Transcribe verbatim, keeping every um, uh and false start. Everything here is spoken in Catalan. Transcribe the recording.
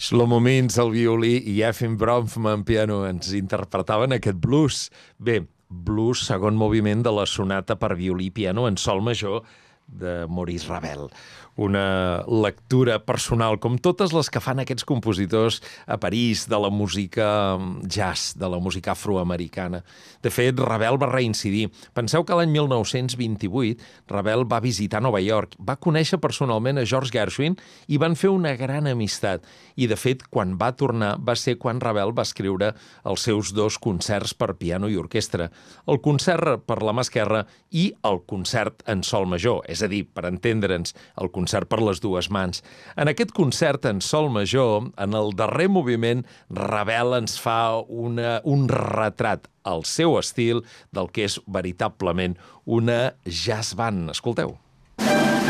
Shlomo Mintz al violí i Efim Bronfman piano ens interpretaven aquest blues. Bé, blues, segon moviment de la sonata per violí i piano en sol major de Maurice Ravel. Una lectura personal, com totes les que fan aquests compositors a París, de la música jazz, de la música afroamericana. De fet, Ravel va reincidir. Penseu que l'any mil nou-cents vint-i-vuit Ravel va visitar Nova York, va conèixer personalment a George Gershwin i van fer una gran amistat. I, de fet, quan va tornar va ser quan Ravel va escriure els seus dos concerts per piano i orquestra. El concert per la mà esquerra i el concert en sol major, és a dir, per entendre'ns, el concert per les dues mans. En aquest concert en sol major, en el darrer moviment, Ravel ens fa una, un retrat al seu estil del que és veritablement una jazz band. Escolteu.